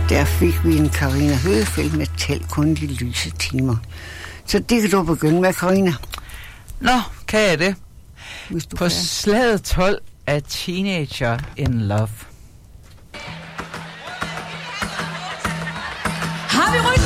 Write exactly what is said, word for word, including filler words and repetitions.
Der fik vi en Karina Høgefeldt med Tæl kun de lyse timer. Så det kan du begynde med, Karina. Nå, kan jeg det? Hvis du På kan. slaget tolv er Teenager in Love.